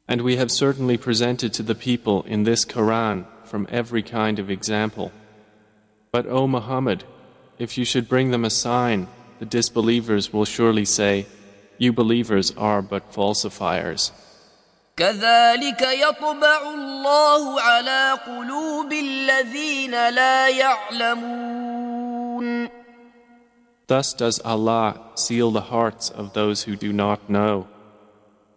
And we have certainly presented to the people in this Quran from every kind of example. But O Muhammad, if you should bring them a sign, the disbelievers will surely say, you believers are but falsifiers. كذلك يطبع الله على قلوب الذين لا يعلمون. Thus does Allah seal the hearts of those who do not know.